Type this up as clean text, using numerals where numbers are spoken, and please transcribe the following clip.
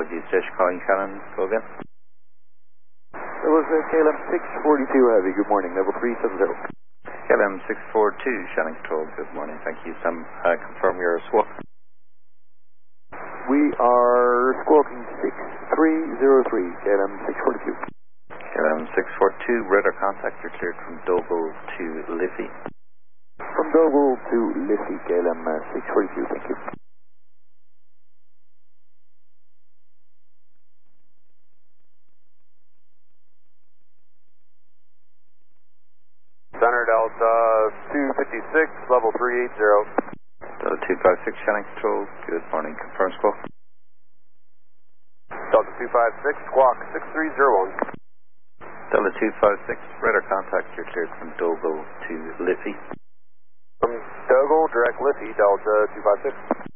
Apologies, Station calling Shannon. Go again. It was KLM 642 Heavy. Good morning. Level 370. KLM 642, Shannon Control. Good morning. Thank you, Sam. Confirm your squawk. We are squawking 6303, KLM 642. KLM 642, radar contact. You're cleared from Dogle to Liffey. From Dogle to Liffey, KLM 642. Thank you. Center Delta 256, level 380. Delta 256, Shannon Control. Good morning. Confirm squawk. Delta 256, squawk 6301. Delta 256, radar contact. You're cleared from Dogle to Liffey. From Dogle, direct Liffey, Delta 256.